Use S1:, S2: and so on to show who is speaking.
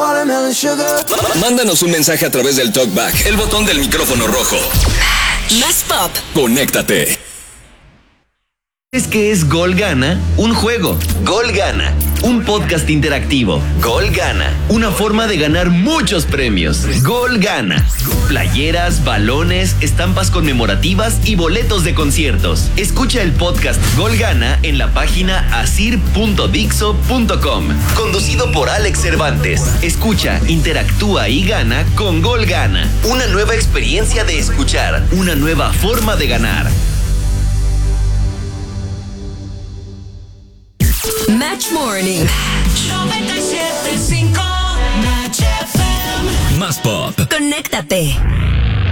S1: watermelon sugar.
S2: Mándanos un mensaje a través del TalkBack, el botón del micrófono rojo.
S3: Más pop.
S2: Conéctate.
S4: ¿Es que es Gol Gana? Un juego. Gol Gana. Un podcast interactivo. Gol Gana. Una forma de ganar muchos premios. Gol Gana. Playeras, balones, estampas conmemorativas y boletos de conciertos. Escucha el podcast Gol Gana en la página asir.dixo.com. Conducido por Alex Cervantes. Escucha, interactúa y gana con Gol Gana. Una nueva experiencia de escuchar. Una nueva forma de ganar.
S3: Match Morning.
S5: 97.5 Match FM.
S2: Más pop.
S3: Conéctate.